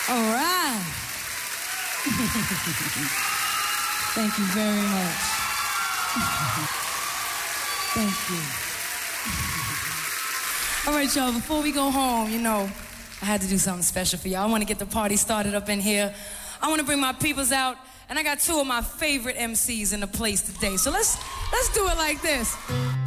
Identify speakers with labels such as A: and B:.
A: All right. Thank you very much. Thank you. All right, y'all, before we go home, you know, I had to do something special for y'all. I want to get the party started up in here. I want to bring my peoples out, and I got two of my favorite MCs in the place today. So let's do it like this.